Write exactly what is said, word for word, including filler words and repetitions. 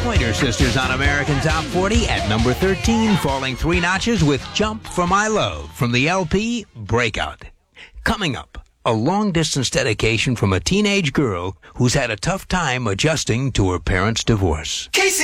Pointer Sisters on American Top forty at number thirteen, falling three notches with Jump for My Love from the L P Breakout. Coming up, a long-distance dedication from a teenage girl who's had a tough time adjusting to her parents' divorce. Casey!